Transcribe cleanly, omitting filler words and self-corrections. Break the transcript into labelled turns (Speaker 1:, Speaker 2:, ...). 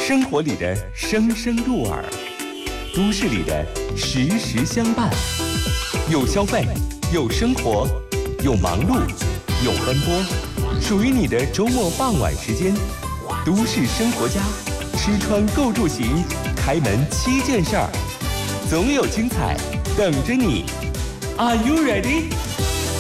Speaker 1: 生活里的声声入耳，都市里的时时相伴。有消费，有生活，有忙碌，有奔波，属于你的周末傍晚时间。都市生活家，吃穿购住行，开门7件事儿，总有精彩等着你。Are you ready?